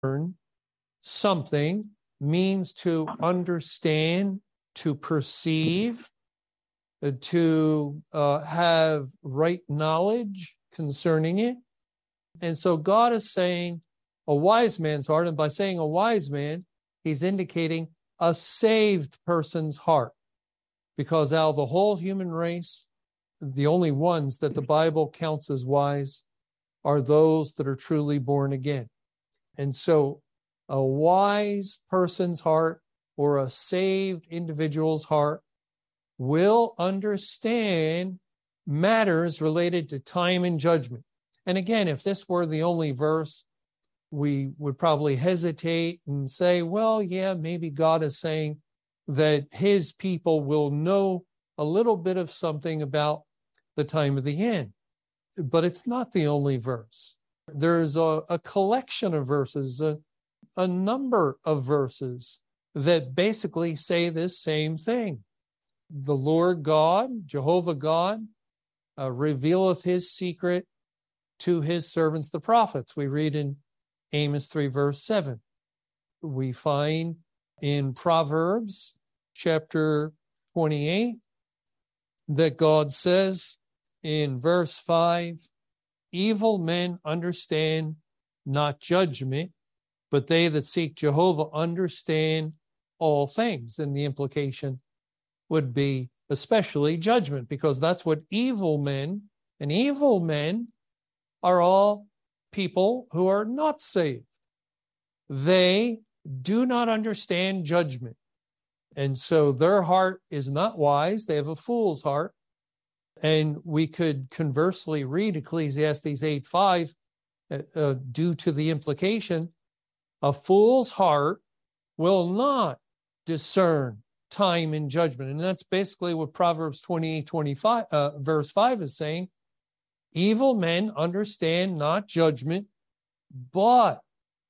discern something means to understand, to perceive, to have right knowledge concerning it. And so God is saying a wise man's heart, and by saying a wise man, he's indicating a saved person's heart. Because out of the whole human race, the only ones that the Bible counts as wise are those that are truly born again. And so a wise person's heart or a saved individual's heart will understand matters related to time and judgment. And again, if this were the only verse, we would probably hesitate and say, well, yeah, maybe God is saying that his people will know a little bit of something about the time of the end. But it's not the only verse. There's a collection of verses, a number of verses that basically say this same thing. The Lord God, Jehovah God, revealeth his secret to his servants, the prophets. We read in Amos 3, verse 7. We find in Proverbs chapter 28 that God says in verse 5, evil men understand not judgment, but they that seek Jehovah understand all things. And the implication would be especially judgment, because that's what evil men, and evil men are all people who are not saved. They do not understand judgment. And so their heart is not wise. They have a fool's heart. And we could conversely read Ecclesiastes 8:5 due to the implication, a fool's heart will not discern time and judgment. And that's basically what Proverbs 28:25, verse 5 is saying. Evil men understand not judgment, but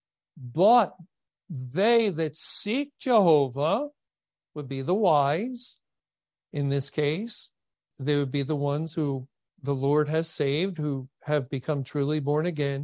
they that seek Jehovah would be the wise. In this case, they would be the ones who the Lord has saved, who have become truly born again,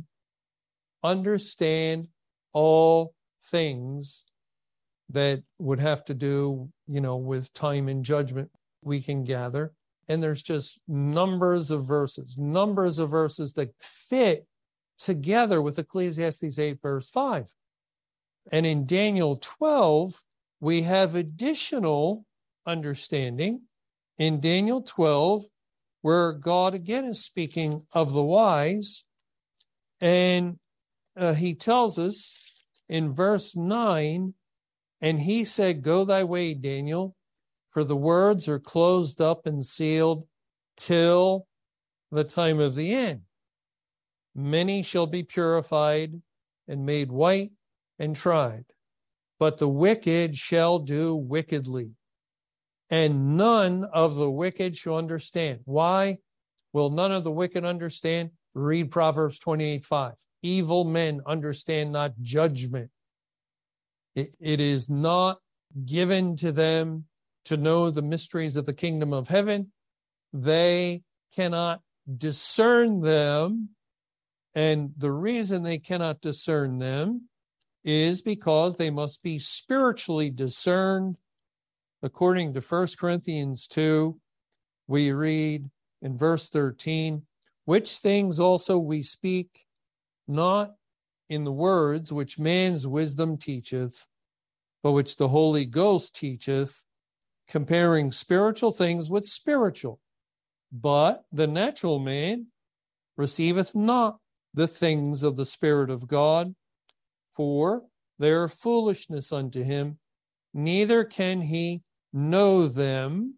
understand all things that would have to do, with time and judgment, we can gather. And there's just numbers of verses that fit together with Ecclesiastes 8, verse 5. And in Daniel 12, we have additional understanding. In Daniel 12, where God again is speaking of the wise, and he tells us in verse 9, and he said, go thy way, Daniel, for the words are closed up and sealed till the time of the end. Many shall be purified and made white and tried, but the wicked shall do wickedly, and none of the wicked shall understand. Why will none of the wicked understand? Read Proverbs 28:5. Evil men understand not judgment. It is not given to them to know the mysteries of the kingdom of heaven. They cannot discern them. And the reason they cannot discern them is because they must be spiritually discerned. According to 1 Corinthians 2, we read in verse 13, which things also we speak, not in the words which man's wisdom teacheth, but which the Holy Ghost teacheth, comparing spiritual things with spiritual. But the natural man receiveth not the things of the Spirit of God, for they are foolishness unto him, neither can he know them,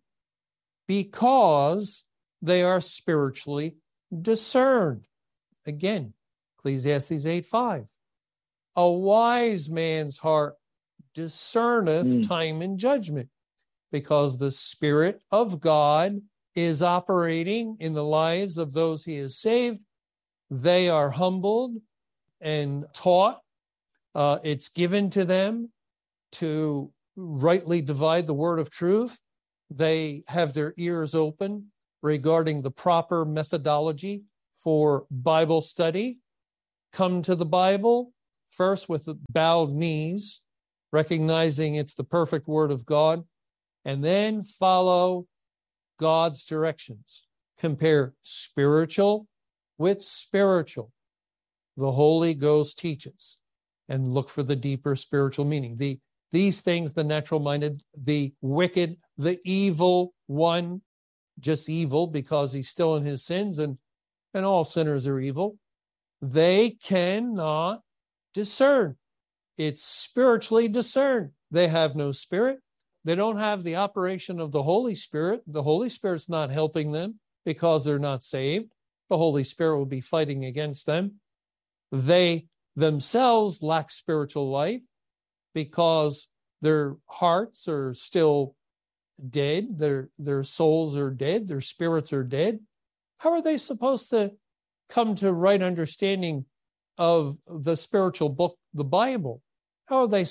because they are spiritually discerned. Again, Ecclesiastes 8:5. A wise man's heart discerneth time and judgment, because the Spirit of God is operating in the lives of those he has saved. They are humbled and taught. It's given to them to rightly divide the word of truth. They have their ears open regarding the proper methodology for Bible study. Come to the Bible first with bowed knees, recognizing it's the perfect word of God, and then follow God's directions. Compare spiritual with spiritual. The Holy Ghost teaches, and look for the deeper spiritual meaning. These things, the natural-minded, the wicked, the evil one, just evil because he's still in his sins, and all sinners are evil, they cannot discern. It's spiritually discerned. They have no spirit. They don't have the operation of the Holy Spirit. The Holy Spirit's not helping them because they're not saved. The Holy Spirit will be fighting against them. They themselves lack spiritual life because their hearts are still dead. Their souls are dead. Their spirits are dead. How are they supposed to come to right understanding of the spiritual book, the Bible? How are they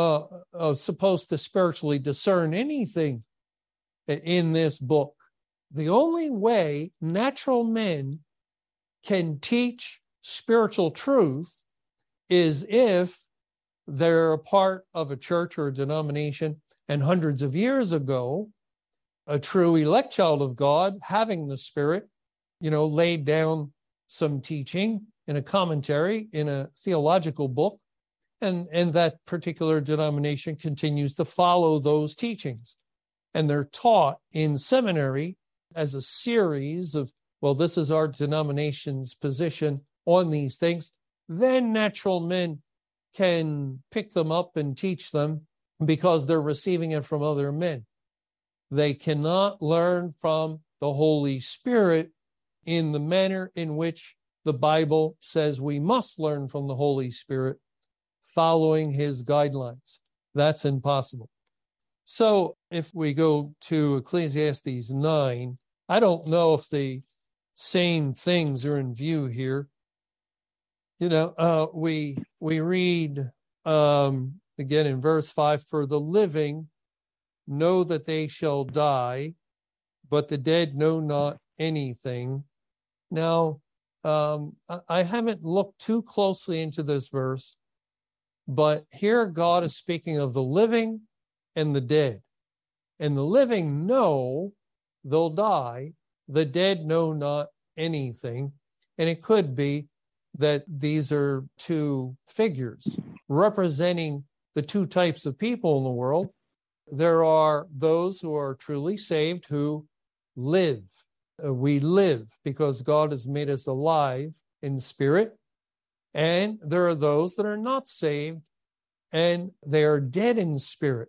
supposed to spiritually discern anything in this book? The only way natural men can teach spiritual truth is if they're a part of a church or a denomination, and hundreds of years ago, a true elect child of God, having the Spirit, laid down some teaching in a commentary, in a theological book, and that particular denomination continues to follow those teachings. And they're taught in seminary as a series of, well, this is our denomination's position on these things. Then natural men can pick them up and teach them because they're receiving it from other men. They cannot learn from the Holy Spirit in the manner in which the Bible says we must learn from the Holy Spirit, following his guidelines. That's impossible. So if we go to Ecclesiastes 9, I don't know if the same things are in view here. We read again in verse 5, for the living know that they shall die, but the dead know not anything. Now, I haven't looked too closely into this verse, but here God is speaking of the living and the dead. And the living know they'll die, the dead know not anything. And it could be that these are two figures representing the two types of people in the world. There are those who are truly saved who live. We live because God has made us alive in spirit. And there are those that are not saved and they are dead in spirit.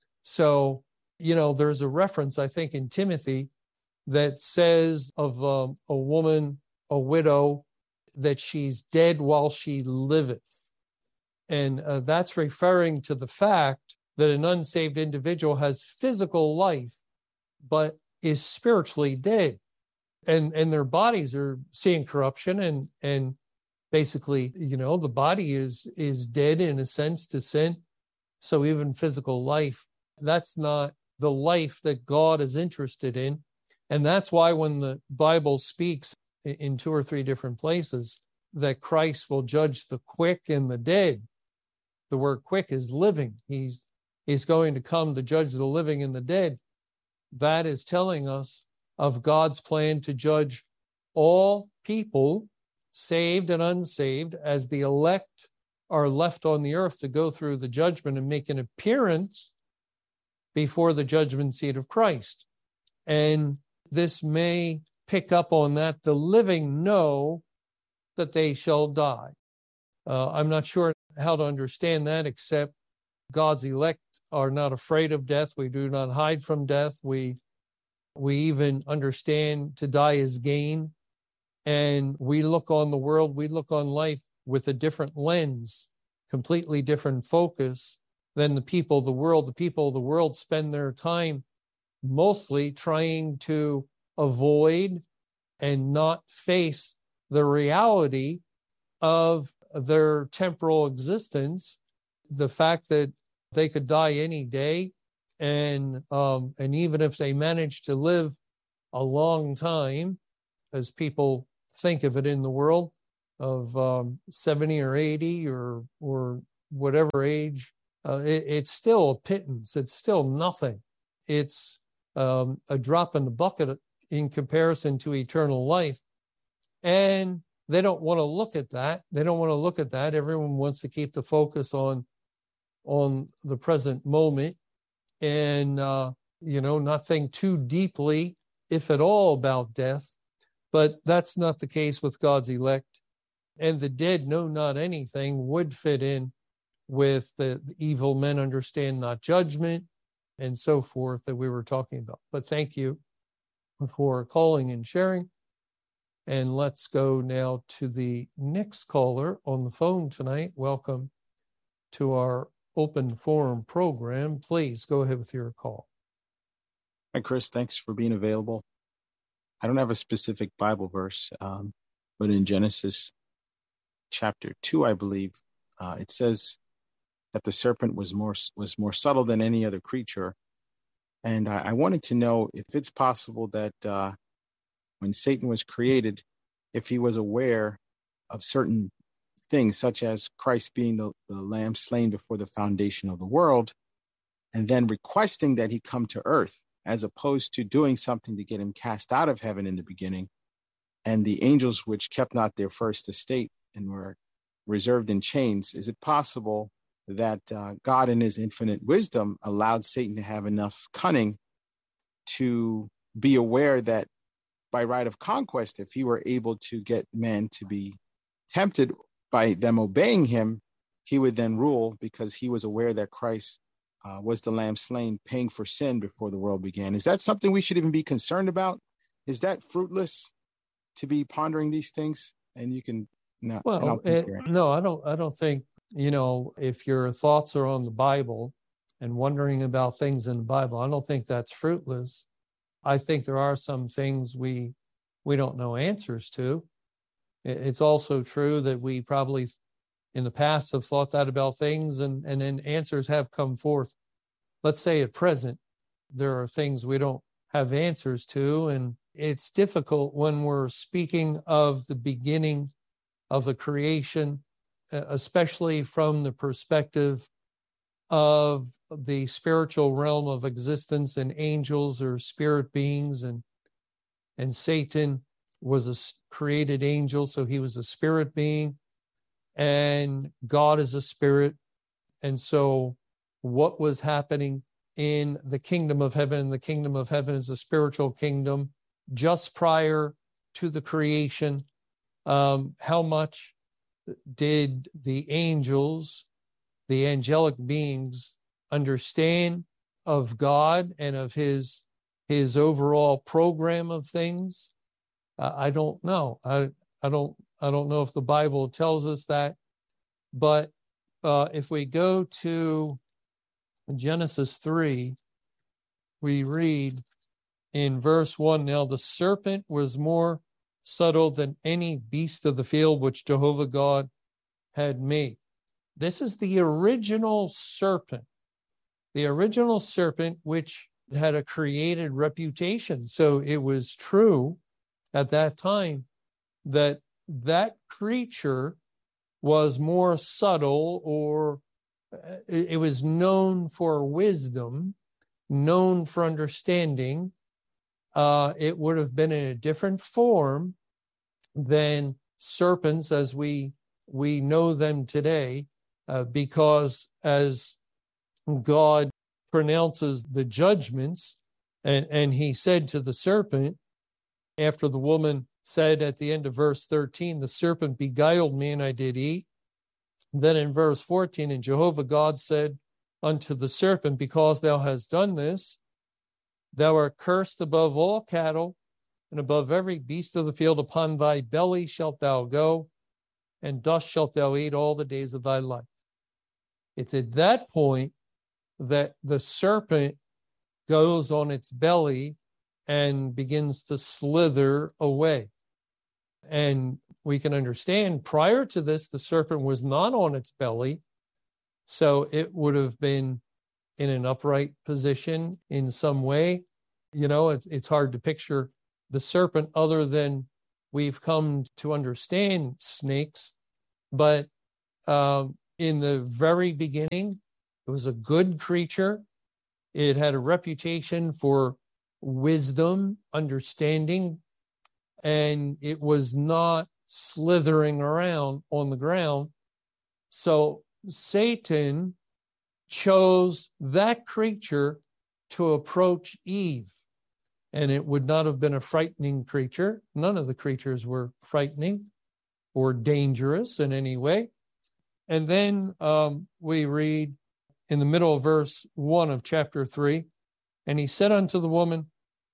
So, there's a reference, I think, in Timothy that says of a woman, a widow, that she's dead while she liveth. And that's referring to the fact that an unsaved individual has physical life, but is spiritually dead. And their bodies are seeing corruption and basically, the body is dead in a sense to sin. So even physical life, that's not the life that God is interested in. And that's why when the Bible speaks in 2 or 3 different places that Christ will judge the quick and the dead, the word quick is living. He's going to come to judge the living and the dead. That is telling us of God's plan to judge all people, saved and unsaved, as the elect are left on the earth to go through the judgment and make an appearance before the judgment seat of Christ. And this may pick up on that. The living know that they shall die. I'm not sure how to understand that, except God's elect are not afraid of death. We do not hide from death. We even understand to die is gain. And we look on the world, we look on life with a different lens, completely different focus than the people of the world. The people of the world spend their time mostly trying to avoid and not face the reality of their temporal existence, the fact that they could die any day, and even if they manage to live a long time, as people think of it in the world, of 70 or 80 or whatever age, it's still a pittance. It's still nothing. It's a drop in the bucket in comparison to eternal life. And they don't want to look at that. They don't want to look at that. Everyone wants to keep the focus on the present moment and, not think too deeply, if at all, about death. But that's not the case with God's elect. And the dead know not anything would fit in with the evil men understand not judgment and so forth that we were talking about. But thank you for calling and sharing. And let's go now to the next caller on the phone tonight. Welcome to our open forum program. Please go ahead with your call. Hi, Chris. Thanks for being available. I don't have a specific Bible verse, but in Genesis chapter 2, I believe, it says that the serpent was more subtle than any other creature. And I wanted to know if it's possible that when Satan was created, if he was aware of certain things, such as Christ being the lamb slain before the foundation of the world, and then requesting that he come to earth, as opposed to doing something to get him cast out of heaven in the beginning, and the angels which kept not their first estate and were reserved in chains. Is it possible that God in his infinite wisdom allowed Satan to have enough cunning to be aware that by right of conquest, if he were able to get men to be tempted by them obeying him, he would then rule, because he was aware that Christ was the lamb slain, paying for sin before the world began? Is that something we should even be concerned about? Is that fruitless to be pondering these things? And you can no, I don't think, if your thoughts are on the Bible and wondering about things in the Bible, I don't think that's fruitless. I think there are some things we don't know answers to. It's also true that we probably in the past have thought that about things, and then answers have come forth. Let's say at present, there are things we don't have answers to, and it's difficult when we're speaking of the beginning of the creation, especially from the perspective of the spiritual realm of existence and angels or spirit beings, and Satan was a created angel, so he was a spirit being, and God is a spirit. And so what was happening in the kingdom of heaven? The kingdom of heaven is a spiritual kingdom. Just prior to the creation, how much did the angels, the angelic beings, understand of God and of his overall program of things? I don't know. I don't know if the Bible tells us that. But if we go to Genesis 3, we read in verse 1, now the serpent was more subtle than any beast of the field which Jehovah God had made. This is the original serpent which had a created reputation. So it was true at that time that creature was more subtle, or it was known for wisdom, known for understanding. It would have been in a different form than serpents as we know them today, because as God pronounces the judgments, and he said to the serpent, after the woman said at the end of verse 13, the serpent beguiled me and I did eat. Then in verse 14, and Jehovah God said unto the serpent, because thou hast done this, thou art cursed above all cattle and above every beast of the field. Upon thy belly shalt thou go, and dust shalt thou eat all the days of thy life. It's at that point that the serpent goes on its belly and begins to slither away. And we can understand prior to this, the serpent was not on its belly, so it would have been in an upright position in some way. It's hard to picture the serpent other than we've come to understand snakes. But in the very beginning, it was a good creature. It had a reputation for wisdom, understanding, and it was not slithering around on the ground. So Satan chose that creature to approach Eve, and it would not have been a frightening creature. None of the creatures were frightening or dangerous in any way. And then we read in the middle of verse 1 of chapter 3, and he said unto the woman,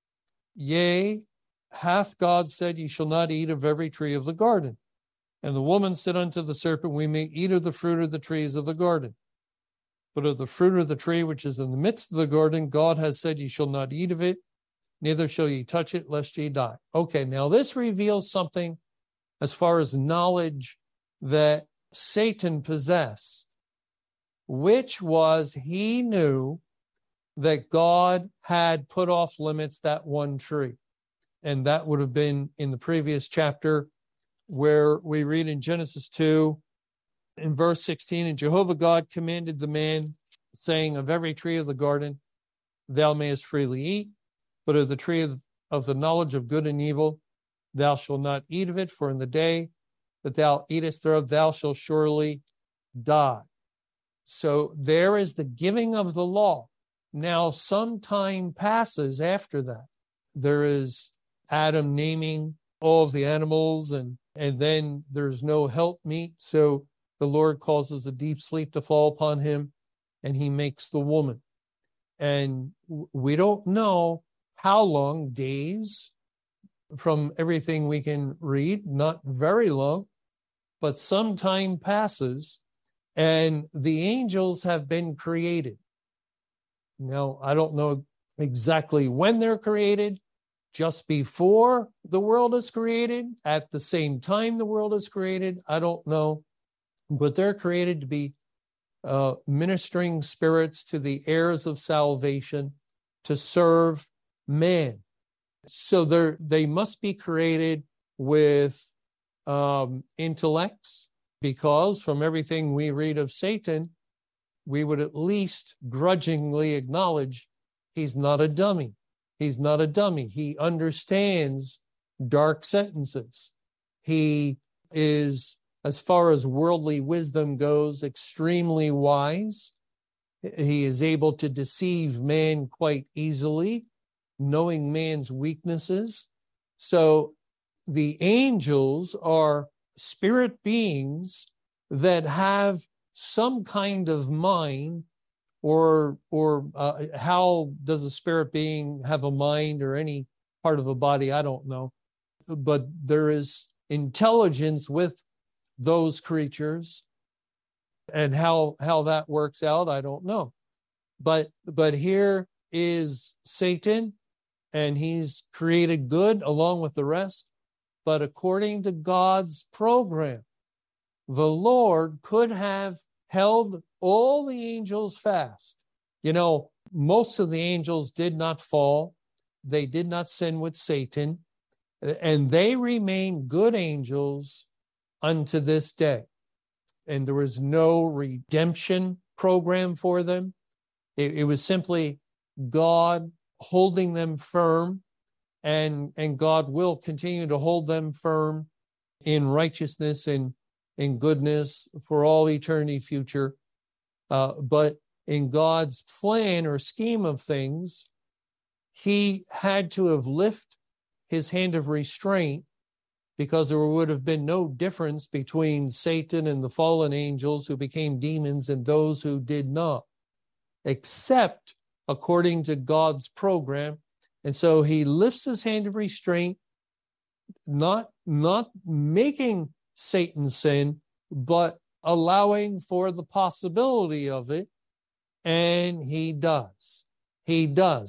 Yea, hath God said, Ye shall not eat of every tree of the garden? And the woman said unto the serpent, We may eat of the fruit of the trees of the garden. But of the fruit of the tree which is in the midst of the garden, God has said, Ye shall not eat of it, neither shall ye touch it, lest ye die. Okay, now this reveals something as far as knowledge that Satan possessed, which was he knew that God had put off limits that one tree. And that would have been in the previous chapter, where we read in Genesis 2, in verse 16, And Jehovah God commanded the man, saying, Of every tree of the garden thou mayest freely eat, but of the tree of the knowledge of good and evil thou shalt not eat of it, for in the day that thou eatest thereof thou shalt surely die. So there is the giving of the law. Now some time passes after that. There is Adam naming all of the animals, and then there's no helpmeet. So the Lord causes a deep sleep to fall upon him, and he makes the woman. And we don't know how long, days, from everything we can read, not very long, but some time passes, and the angels have been created. Now, I don't know exactly when they're created, just before the world is created, at the same time the world is created, I don't know. But they're created to be ministering spirits to the heirs of salvation, to serve man. So they must be created with intellects, because from everything we read of Satan, we would at least grudgingly acknowledge he's not a dummy. He's not a dummy. He understands dark sentences. He is, as far as worldly wisdom goes, extremely wise. He is able to deceive man quite easily, knowing man's weaknesses. So the angels are spirit beings that have some kind of mind, or how does a spirit being have a mind or any part of a body? I don't know. But there is intelligence with those creatures, and how that works out, I don't know. But here is Satan, and he's created good along with the rest. But according to God's program, the Lord could have held all the angels fast. You know, most of the angels did not fall. They did not sin with Satan, and they remain good angels unto this day. And there was no redemption program for them. It was simply God holding them firm, and God will continue to hold them firm in righteousness and in goodness for all eternity future. But in God's plan or scheme of things, he had to have lifted his hand of restraint, because there would have been no difference between Satan and the fallen angels who became demons and those who did not, except according to God's program. And so he lifts his hand of restraint, not making Satan sin, but allowing for the possibility of it. And he does. He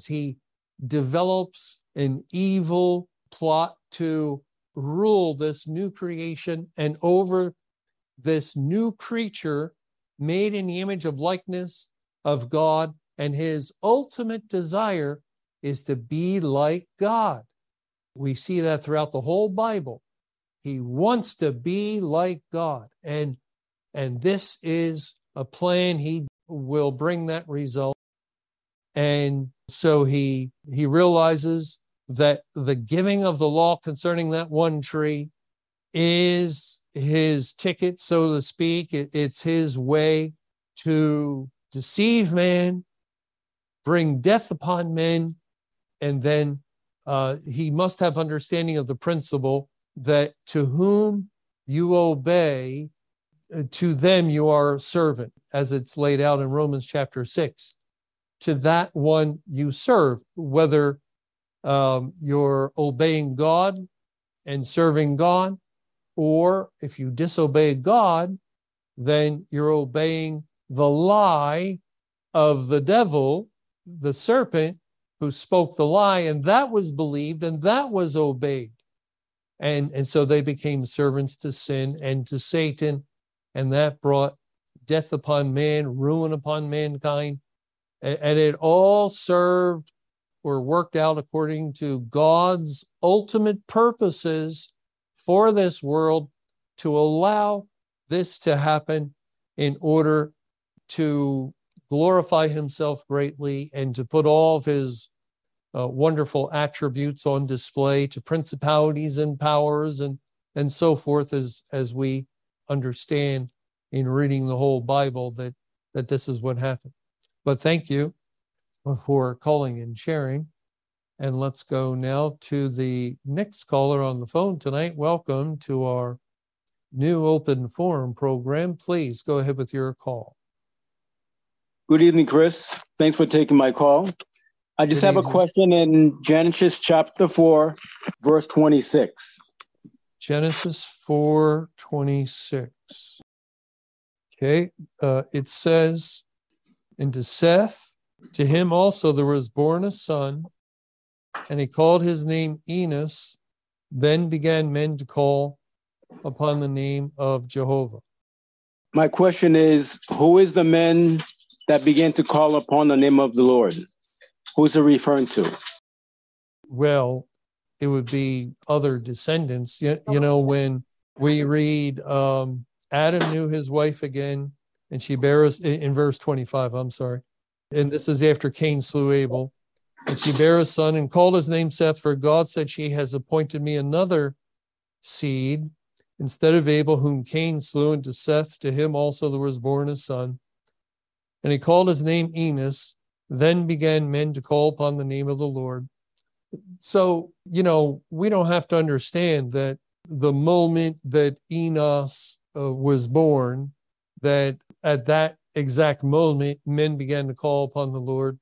develops an evil plot to rule this new creation, and over this new creature made in the image of likeness of God. And his ultimate desire is to be like God. We see that throughout the whole Bible. He wants to be like God. And this is a plan. He will bring that result. And so he realizes that the giving of the law concerning that one tree is his ticket, so to speak. It's his way to deceive man, bring death upon men, and then he must have understanding of the principle that to whom you obey, to them you are a servant, as it's laid out in Romans chapter 6. To that one you serve, whether you're obeying God and serving God, or if you disobey God, then you're obeying the lie of the devil, the serpent, who spoke the lie, and that was believed and that was obeyed. And so they became servants to sin and to Satan, and that brought death upon man, ruin upon mankind. And it all served or worked out according to God's ultimate purposes for this world, to allow this to happen in order to glorify himself greatly and to put all of his wonderful attributes on display to principalities and powers and so forth, as we understand in reading the whole Bible, that this is what happened. But thank you for calling and sharing. And let's go now to the next caller on the phone tonight. Welcome to our new open forum program. Please go ahead with your call. Good evening, Chris. Thanks for taking my call. I just have a question in Genesis chapter 4, verse 26. Genesis 4:26. Okay, it says, and to Seth, to him also there was born a son, and he called his name Enos. Then began men to call upon the name of Jehovah. My question is, who is the men that began to call upon the name of the Lord? Who's it referring to? Well, it would be other descendants. You know, when we read Adam knew his wife again, and she bare us, in verse 25, I'm sorry. And this is after Cain slew Abel. And she bare a son and called his name Seth, for God said, she has appointed me another seed instead of Abel, whom Cain slew, and to Seth, to him also there was born a son. And he called his name Enos. Then began men to call upon the name of the Lord. So, you know, we don't have to understand that the moment that Enos was born, that at that exact moment, men began to call upon the Lord.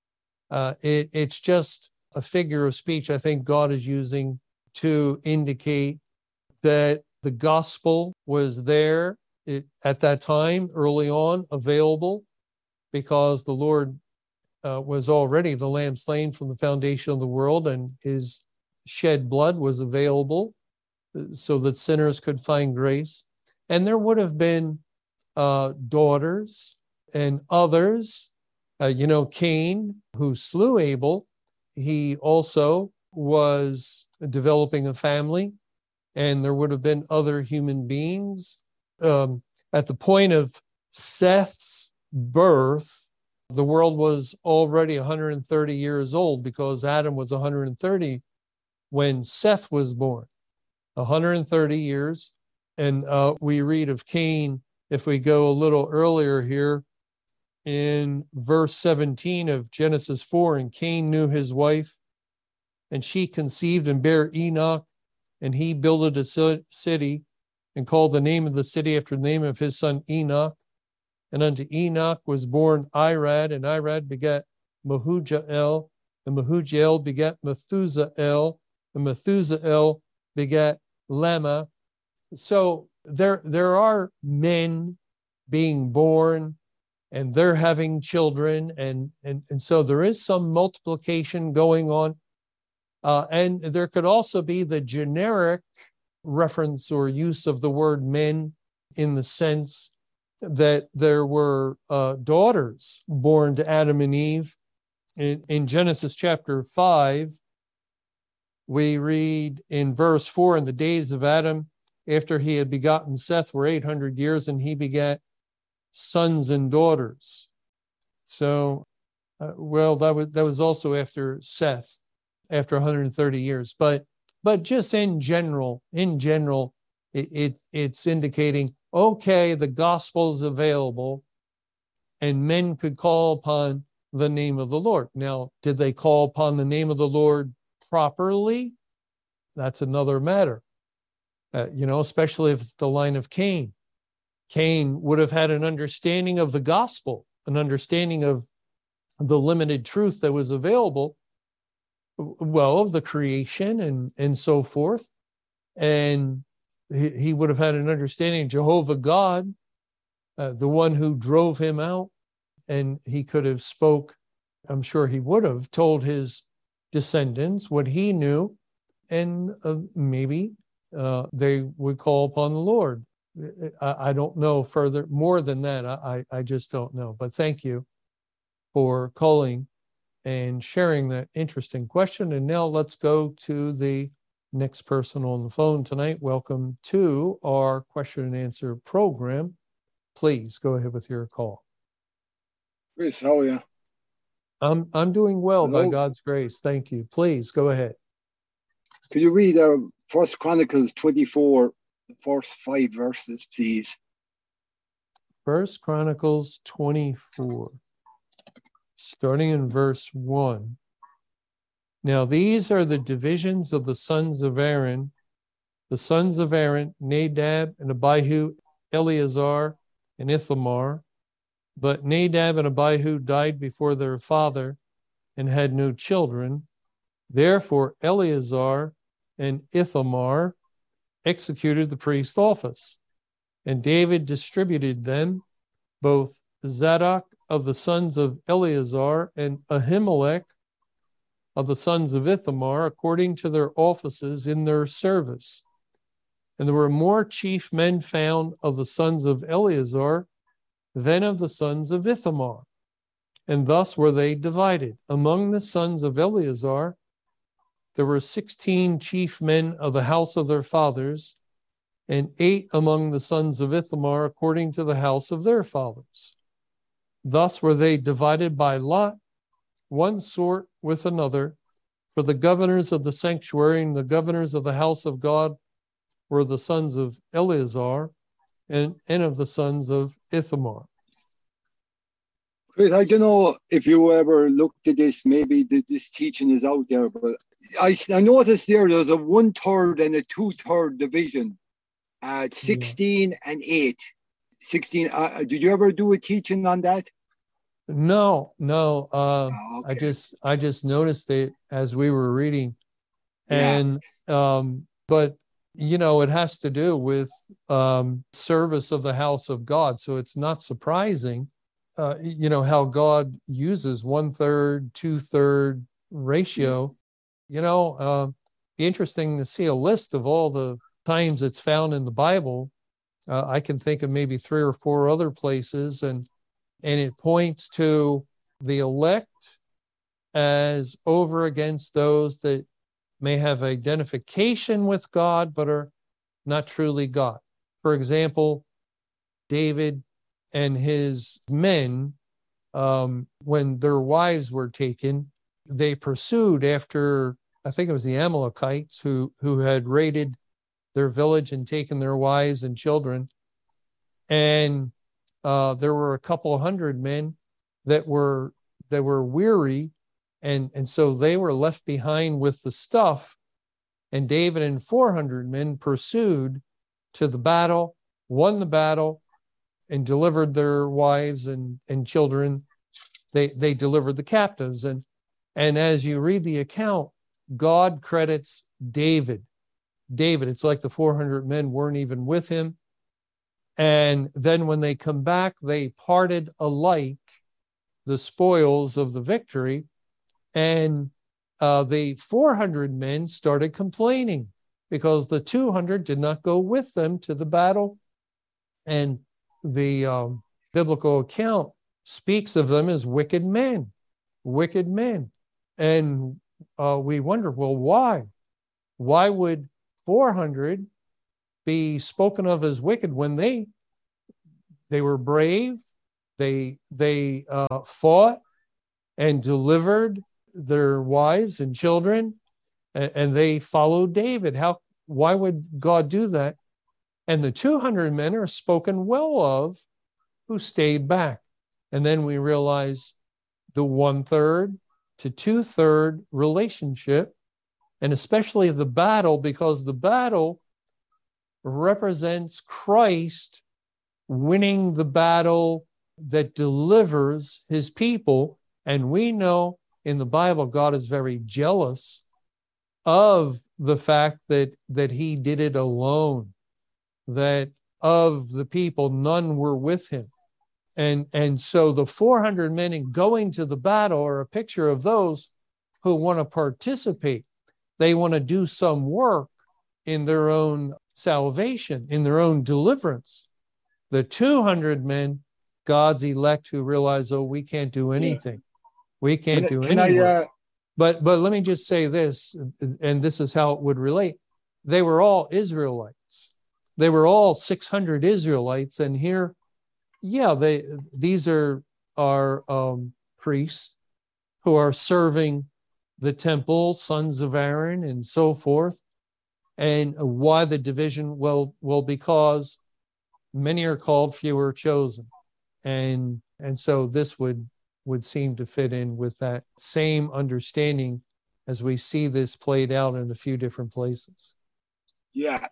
It's just a figure of speech I think God is using to indicate that the gospel was there at that time, early on, available, because the Lord was already the lamb slain from the foundation of the world, and his shed blood was available so that sinners could find grace. And there would have been daughters and others. You know, Cain, who slew Abel, he also was developing a family, and there would have been other human beings. At the point of Seth's birth, the world was already 130 years old, because Adam was 130 when Seth was born. 130 years. And we read of Cain, if we go a little earlier here, in verse 17 of Genesis 4, and Cain knew his wife, and she conceived and bare Enoch, and he builded a city, and called the name of the city after the name of his son Enoch. And unto Enoch was born Irad, and Irad begat Mehujael, and Mehujael begat Methusael, and Methusael begat Lamech. So there are men being born, and they're having children, and so there is some multiplication going on. And there could also be the generic reference or use of the word men, in the sense that there were daughters born to Adam and Eve. In Genesis chapter 5, we read in verse 4, in the days of Adam, after he had begotten Seth were 800 years, and he begat sons and daughters. So, that was also after Seth, after 130 years. But just in general, it's indicating, okay, the gospel is available, and men could call upon the name of the Lord. Now, did they call upon the name of the Lord properly? That's another matter. Especially if it's the line of Cain. Cain would have had an understanding of the gospel, an understanding of the limited truth that was available, of the creation and so forth. And he would have had an understanding of Jehovah God, the one who drove him out. And he could have I'm sure he would have told his descendants what he knew, and maybe they would call upon the Lord. I don't know more than that. I just don't know. But thank you for calling and sharing that interesting question. And now let's go to the next person on the phone tonight. Welcome to our question and answer program. Please go ahead with your call. Chris, how are you? I'm doing well. Hello? By God's grace. Thank you. Please go ahead. Could you read 1 Chronicles 24, the first 5 verses, please? 1 Chronicles 24, starting in verse 1. Now these are the divisions of the sons of Aaron. The sons of Aaron, Nadab and Abihu, Eleazar and Ithamar. But Nadab and Abihu died before their father and had no children. Therefore Eleazar and Ithamar executed the priest's office. And David distributed them, both Zadok of the sons of Eleazar and Ahimelech of the sons of Ithamar, according to their offices in their service. And there were more chief men found of the sons of Eleazar than of the sons of Ithamar. And thus were they divided. Among the sons of Eleazar, there were 16 chief men of the house of their fathers, and 8 among the sons of Ithamar, according to the house of their fathers. Thus were they divided by lot, one sort with another. For the governors of the sanctuary and the governors of the house of God were the sons of Eleazar and of the sons of Ithamar. Chris, I don't know if you ever looked at this, maybe this teaching is out there, but I noticed there's a 1/3 and a 2/3 division at 16 and 8. 16. Did you ever do a teaching on that? No. Okay. I just noticed it as we were reading, Yeah. and but it has to do with service of the house of God. So it's not surprising, how God uses 1/3, 2/3 ratio. Be interesting to see a list of all the times it's found in the Bible. I can think of maybe 3 or 4 other places, and it points to the elect as over against those that may have identification with God but are not truly God. For example, David and his men, when their wives were taken, they pursued after, I think it was the Amalekites who had raided their village and taken their wives and children. And there were a couple hundred men that were weary, and so they were left behind with the stuff. And David and 400 men pursued to the battle, won the battle, and delivered their wives and children. They delivered the captives. And as you read the account, God credits David. It's like the 400 men weren't even with him. And then when they come back, they parted alike the spoils of the victory. And the 400 men started complaining because the 200 did not go with them to the battle. And the biblical account speaks of them as wicked men. And we wonder, well, why? Why would 400 be spoken of as wicked when they were brave. They fought and delivered their wives and children, and they followed David. Why would God do that? And the 200 men are spoken well of who stayed back. And then we realize the 1/3 to 2/3 relationship, and especially the battle, because the battle represents Christ winning the battle that delivers his people. And we know in the Bible, God is very jealous of the fact that he did it alone, that of the people, none were with him. And so the 400 men in going to the battle are a picture of those who want to participate. They want to do some work in their own salvation, in their own deliverance. The 200 men, God's elect, who realize, oh, we can't do anything. We can't do any work. But let me just say this, and this is how it would relate. They were all Israelites. They were all 600 Israelites, and here, these are priests who are serving the temple, sons of Aaron, and so forth. And why the division? Well, because many are called, few are chosen, and so this would seem to fit in with that same understanding as we see this played out in a few different places. Yeah,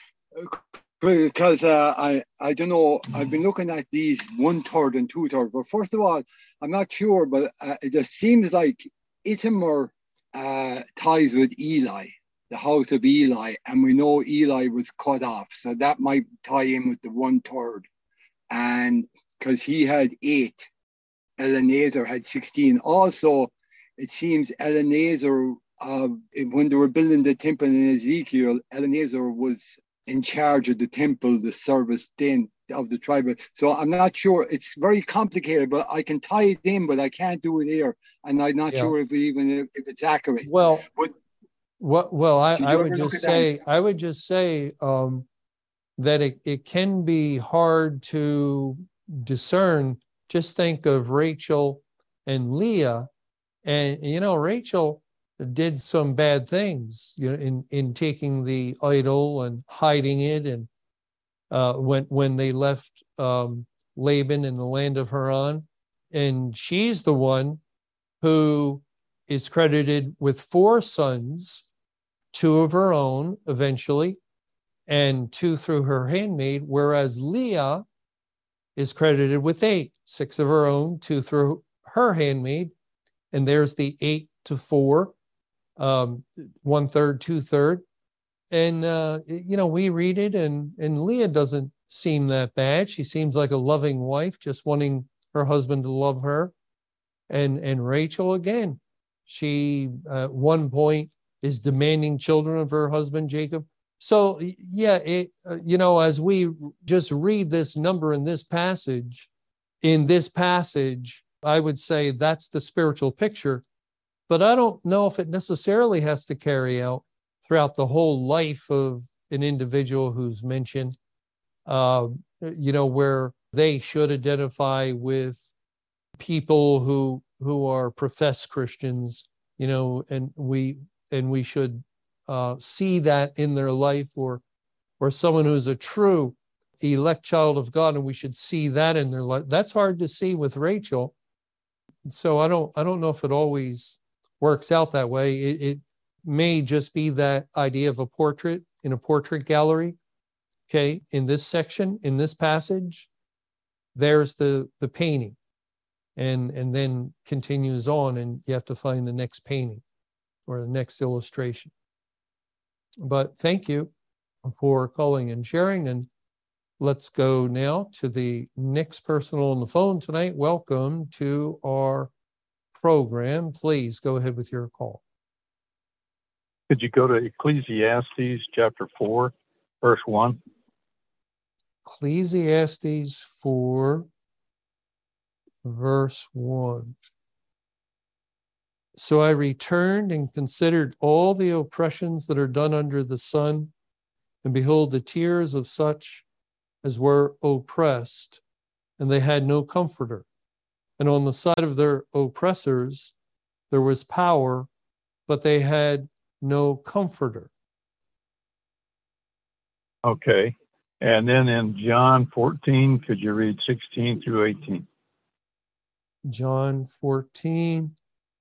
because I don't know, I've been looking at these 1/3 and 2/3, but first of all, I'm not sure, but it just seems like Ithamar ties with Eli, the house of Eli, and we know Eli was cut off, so that might tie in with the 1/3, and because he had 8, Eleazar had 16. Also, it seems Eleazar, when they were building the temple in Ezekiel, Eleazar was in charge of the temple, the service then of the tribe. So I'm not sure. It's very complicated, but I can tie it in, but I can't do it here, and I'm not sure if it's accurate. Well, but I would just say that it can be hard to discern. Just think of Rachel and Leah, and Rachel did some bad things, in taking the idol and hiding it, and when they left Laban in the land of Haran, and she's the one who is credited with 4 sons, 2 of her own eventually, and 2 through her handmaid, whereas Leah is credited with 8, 6 of her own, 2 through her handmaid, and there's the 8 to 4, 1/3, 2/3, and we read it, and Leah doesn't seem that bad. She seems like a loving wife, just wanting her husband to love her, and Rachel again, she at one point is demanding children of her husband Jacob. So as we just read this number in this passage, I would say that's the spiritual picture, but I don't know if it necessarily has to carry out throughout the whole life of an individual who's mentioned, where they should identify with people who are professed Christians, and we should see that in their life, or someone who's a true elect child of God, and we should see that in their life. That's hard to see with Rachel. So I don't know if it always works out that way. It may just be that idea of a portrait in a portrait gallery. Okay, in this section, in this passage, there's the painting, and then continues on, and you have to find the next painting or the next illustration. But thank you for calling and sharing, and let's go now to the next person on the phone tonight. Welcome to our program. Please go ahead with your call. Could you go to Ecclesiastes chapter 4, verse 1? Ecclesiastes 4, verse 1. So I returned and considered all the oppressions that are done under the sun, And behold, the tears of such as were oppressed, and they had no comforter. And on the side of their oppressors there was power, but they had no comforter. Okay. And then in John 14, could you read 16 through 18? John 14,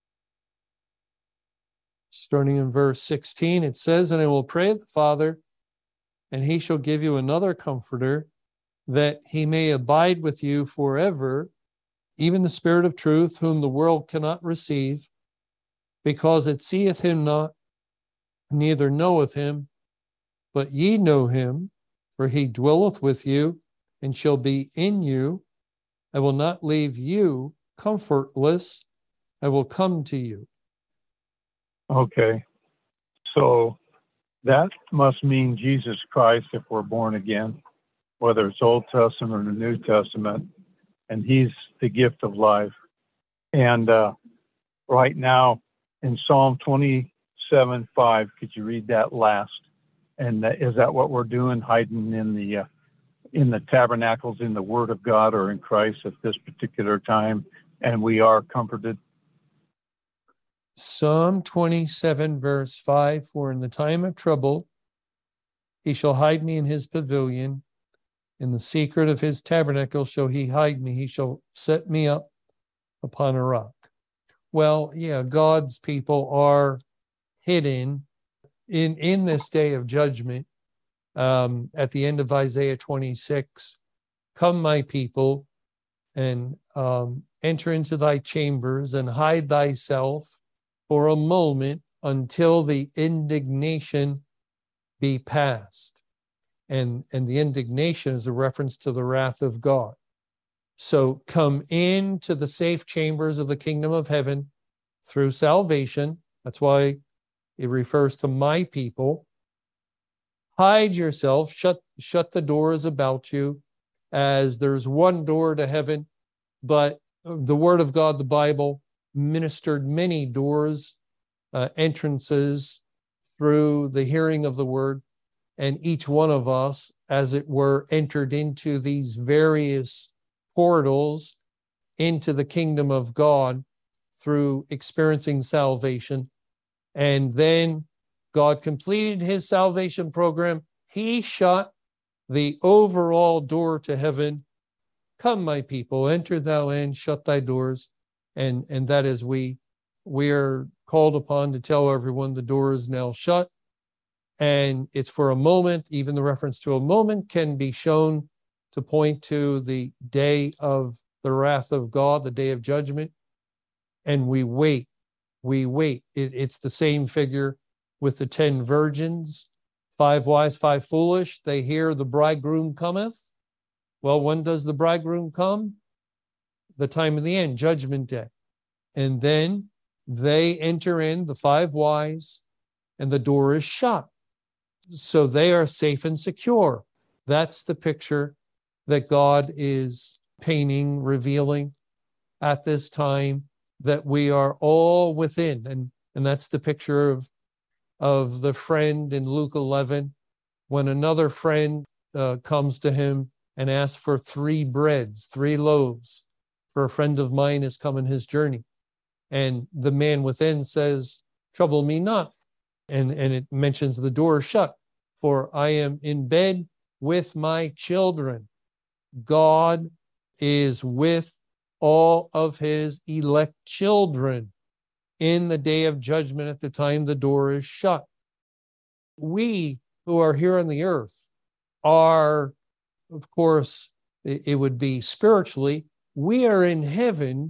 starting in verse 16, it says, And I will pray the Father, and he shall give you another comforter, that he may abide with you forever, even the Spirit of truth, whom the world cannot receive, because it seeth him not, neither knoweth him, but ye know him, for he dwelleth with you, and shall be in you. I will not leave you comfortless, I will come to you. Okay. So that must mean Jesus Christ if we're born again, whether it's Old Testament or the New Testament, and he's the gift of life. And right now in Psalm 27:5, could you read that last? And is that what we're doing, hiding in the tabernacles, in the Word of God, or in Christ at this particular time, and we are comforted? Psalm 27, verse 5, For in the time of trouble he shall hide me in his pavilion. In the secret of his tabernacle shall he hide me. He shall set me up upon a rock. Well, yeah, God's people are hidden in this day of judgment. At the end of Isaiah 26, come, my people, and enter into thy chambers and hide thyself for a moment until the indignation be past. And the indignation is a reference to the wrath of God. So come into the safe chambers of the kingdom of heaven through salvation. That's why it refers to my people. Hide yourself, shut the doors about you, as there's one door to heaven, but the Word of God, the Bible, ministered many doors, entrances through the hearing of the Word, and each one of us, as it were, entered into these various portals into the kingdom of God through experiencing salvation. And then God completed his salvation program. He shut the overall door to heaven. Come, my people, enter thou in, shut thy doors. And that is we are called upon to tell everyone the door is now shut. And it's for a moment. Even the reference to a moment can be shown to point to the day of the wrath of God, the day of judgment. And we wait. It's the same figure with the 10 virgins, 5 wise, 5 foolish. They hear the bridegroom cometh. Well, when does the bridegroom come? The time of the end, judgment day. And then they enter in, the 5 wise, and the door is shut. So they are safe and secure. That's the picture that God is painting, revealing at this time, that we are all within. And that's the picture of the friend in Luke 11, when another friend comes to him and asks for 3 breads, 3 loaves, for a friend of mine has come in his journey. And the man within says, trouble me not. And it mentions the door shut, for I am in bed with my children. God is with all of his elect children in the day of judgment at the time the door is shut. We who are here on the earth are, of course, it would be spiritually, we are in heaven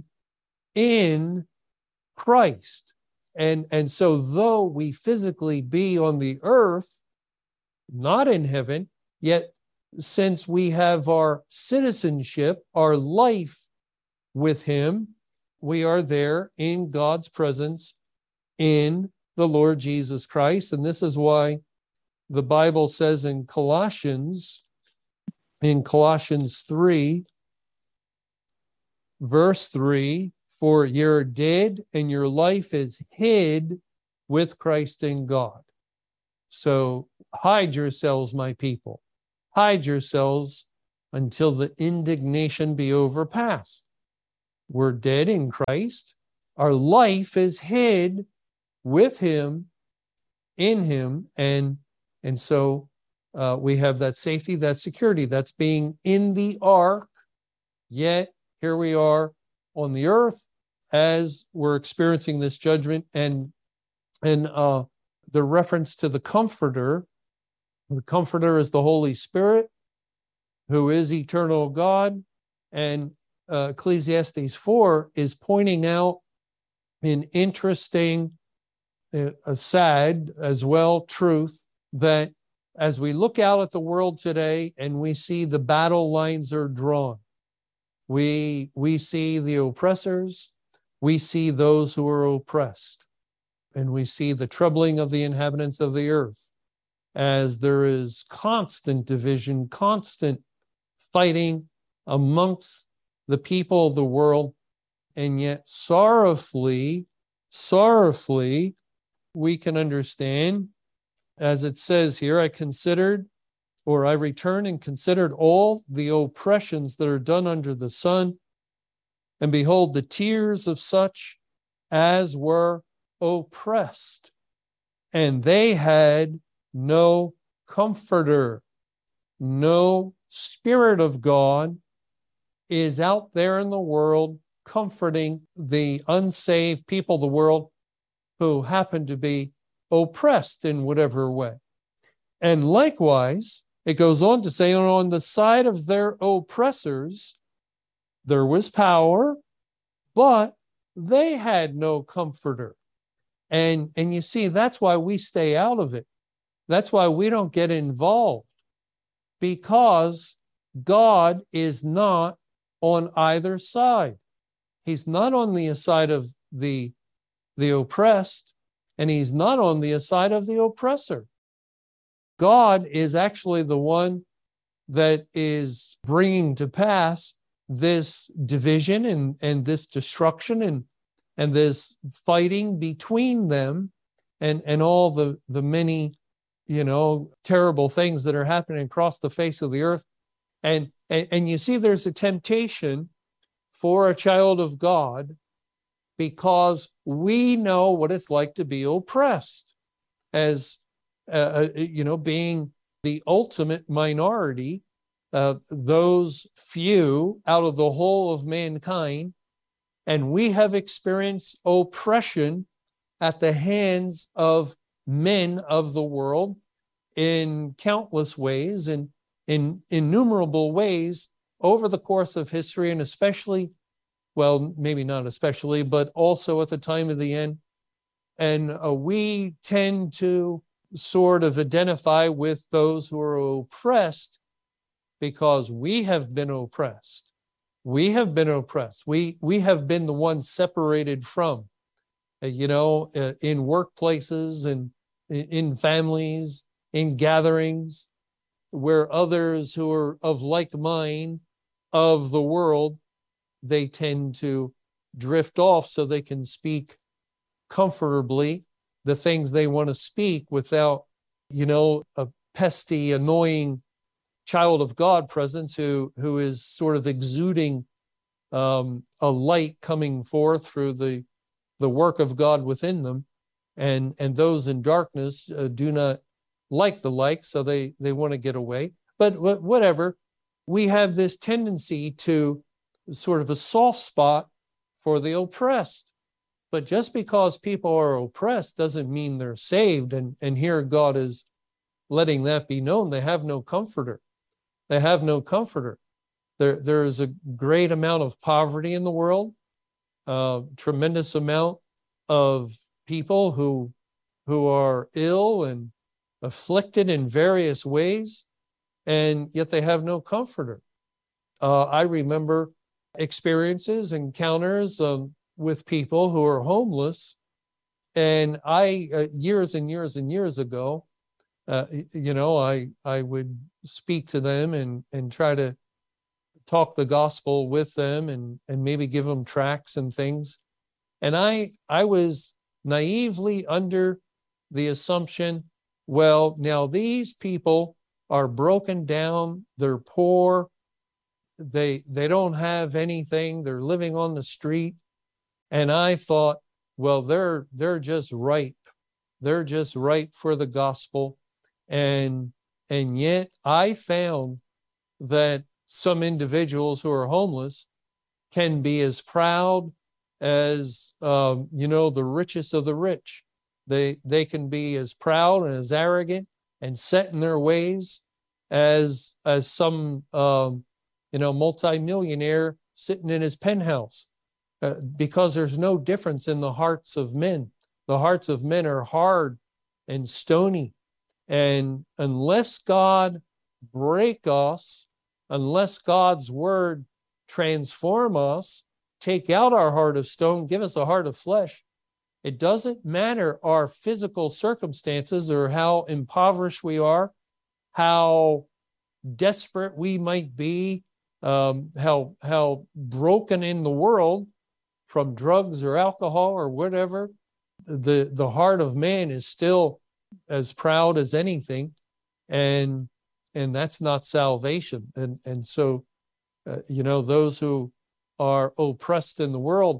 in Christ. And so though we physically be on the earth, not in heaven, yet since we have our citizenship, our life with him, we are there in God's presence in the Lord Jesus Christ. And this is why the Bible says in Colossians 3, verse 3, for you're dead and your life is hid with Christ in God. So hide yourselves, my people. Hide yourselves until the indignation be overpassed. We're dead in Christ. Our life is hid with him, in him, and so we have that safety, that security. That's being in the ark, yet here we are on the earth as we're experiencing this judgment. And the reference to the Comforter is the Holy Spirit, who is eternal God. And Ecclesiastes 4 is pointing out an interesting, a sad as well truth, that as we look out at the world today and we see the battle lines are drawn, we see the oppressors, we see those who are oppressed, and we see the troubling of the inhabitants of the earth, as there is constant division, constant fighting amongst the people of the world. And yet sorrowfully, we can understand, as it says here, I returned and considered all the oppressions that are done under the sun, and behold, the tears of such as were oppressed, and they had no comforter. No Spirit of God is out there in the world comforting the unsaved people of the world who happen to be oppressed in whatever way. And likewise, it goes on to say, on the side of their oppressors, there was power, but they had no comforter. And you see, that's why we stay out of it. That's why we don't get involved, because God is not on either side. He's not on the side of the oppressed, and he's not on the side of the oppressor. God is actually the one that is bringing to pass this division and this destruction and this fighting between them and all the many, terrible things that are happening across the face of the earth. And you see, there's a temptation for a child of God, because we know what it's like to be oppressed, as being the ultimate minority, those few out of the whole of mankind. And we have experienced oppression at the hands of men of the world in countless ways and in innumerable ways over the course of history, and especially, well, maybe not especially, but also at the time of the end. And we tend to sort of identify with those who are oppressed because we have been oppressed. We have been oppressed. We have been the ones separated from, in workplaces and in families, in gatherings, where others who are of like mind of the world, they tend to drift off so they can speak comfortably the things they want to speak without, a pesty, annoying child of God presence who is sort of exuding a light coming forth through the work of God within them. And those in darkness do not like the light, so they want to get away. But whatever, we have this tendency to sort of a soft spot for the oppressed. But just because people are oppressed doesn't mean they're saved. And here God is letting that be known. They have no comforter. They have no comforter. There is a great amount of poverty in the world, tremendous amount of people who are ill and afflicted in various ways, and yet they have no comforter. I remember experiences, encounters with people who are homeless, and I years and years and years ago, I would speak to them and try to talk the gospel with them and maybe give them tracts and things. And I was naively under the assumption well, now these people are broken down, they're poor, they don't have anything, they're living on the street. And I thought, well, they're just ripe. They're just ripe for the gospel. And yet I found that some individuals who are homeless can be as proud as the richest of the rich. They can be as proud and as arrogant and set in their ways as some multimillionaire sitting in his penthouse, because there's no difference in the hearts of men. The hearts of men are hard and stony, and unless God break us, unless God's word transform us, take out our heart of stone, give us a heart of flesh, it doesn't matter our physical circumstances or how impoverished we are, how desperate we might be, how broken in the world from drugs or alcohol or whatever. The heart of man is still as proud as anything, and that's not salvation. And so those who are oppressed in the world,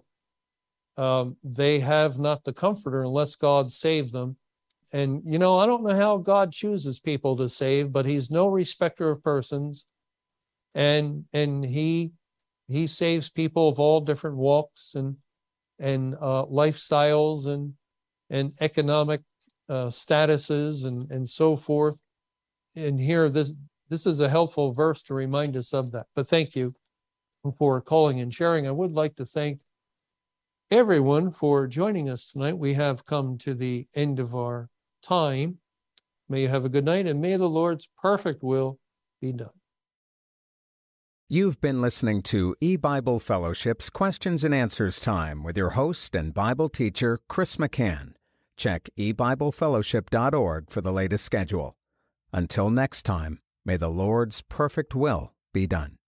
they have not the Comforter unless God save them. And I don't know how God chooses people to save, but he's no respecter of persons, and he saves people of all different walks and lifestyles and economic statuses and so forth. And here, this is a helpful verse to remind us of that. But thank you for calling and sharing. I would like to thank everyone for joining us tonight. We have come to the end of our time. May you have a good night, and may the Lord's perfect will be done. You've been listening to eBible Fellowship's Questions and Answers Time with your host and Bible teacher, Chris McCann. Check ebiblefellowship.org for the latest schedule. Until next time, may the Lord's perfect will be done.